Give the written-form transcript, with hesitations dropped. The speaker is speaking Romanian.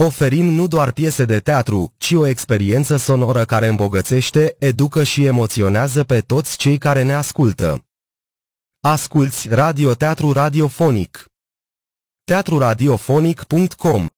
oferim nu doar piese de teatru, ci o experiență sonoră care îmbogățește, educă și emoționează pe toți cei care ne ascultă. Asculți radioteatru radiofonic. teatruradiofonic.com